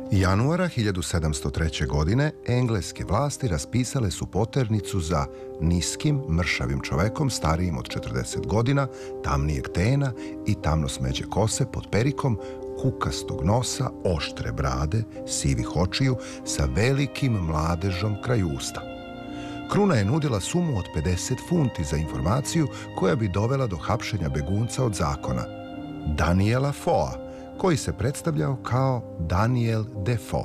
Januara 1703. godine engleske vlasti raspisale su poternicu za niskim, mršavim čovekom starijim od 40 godina, tamnijeg tena i tamno smeđe kose pod perikom, kukastog nosa, oštre brade, sivih očiju, sa velikim mladežom kraj usta. Kruna je nudila sumu od 50 funti za informaciju koja bi dovela do hapšenja begunca od zakona, Daniela Foa, koji se predstavljao kao Daniel Defoe.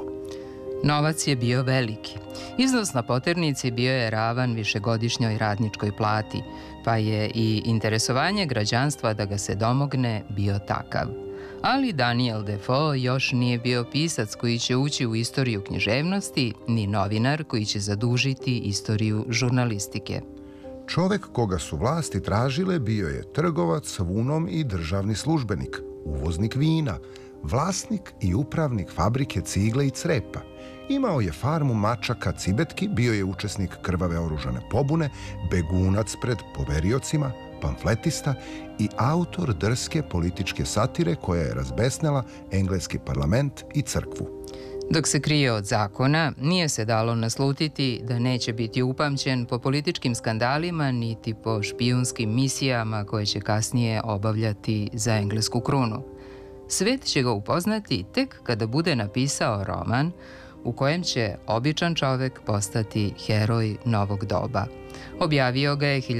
Novac je bio veliki. Iznos na poternici bio je ravan višegodišnjoj radničkoj plati, pa je i interesovanje građanstva da ga se domogne bio takav. Ali Daniel Defoe još nije bio pisac koji će ući u istoriju književnosti, ni novinar koji će zadužiti istoriju žurnalistike. Čovek koga su vlasti tražile bio je trgovac vunom i državni službenik, uvoznik vina, vlasnik i upravnik fabrike cigle i crepa. Imao je farmu mačaka Cibetki, bio je učesnik krvave oružane pobune, begunac pred poveriocima, pamfletista i autor drske političke satire koja je razbesnela engleski parlament i crkvu. Dok se krije od zakona, nije se dalo naslutiti da neće biti upamćen po političkim skandalima niti po špijunskim misijama koje će kasnije obavljati za englesku krunu. Svet će ga upoznati tek kada bude napisao roman u kojem će običan čovek postati heroj novog doba. Objavio ga je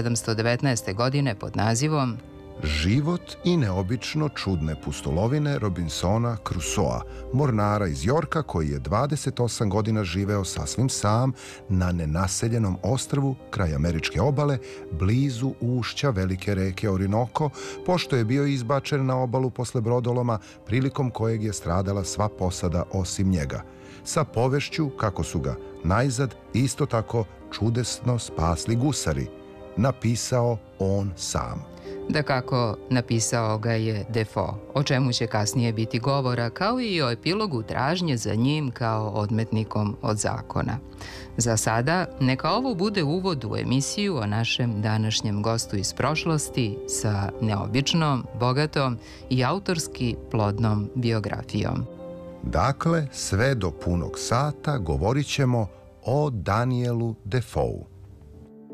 1719. godine pod nazivom Život i neobično čudne pustolovine Robinsona Crusoea, mornara iz Yorka koji je 28 godina živeo sasvim sam na nenaseljenom ostrvu kraj američke obale, blizu ušća velike reke Orinoco, pošto je bio izbačen na obalu posle brodoloma prilikom kojeg je stradala sva posada osim njega, sa povešću kako su ga najzad isto tako čudesno spasli gusari, napisao on sam. Dakako, napisao ga je Defoe, o čemu će kasnije biti govora, kao i o epilogu tražnje za njim kao odmetnikom od zakona. Za sada, neka ovo bude uvod u emisiju o našem današnjem gostu iz prošlosti sa neobičnom, bogatom i autorski plodnom biografijom. Dakle, sve do punog sata govorit ćemo o Danielu Defoeu.